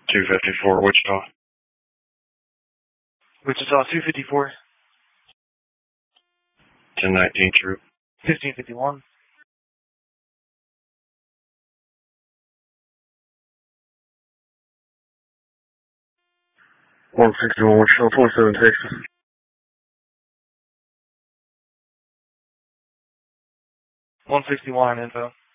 254, Wichita. Wichita 254. 1019, Troop. 1551. Wichita, 27, Texas. 161 info.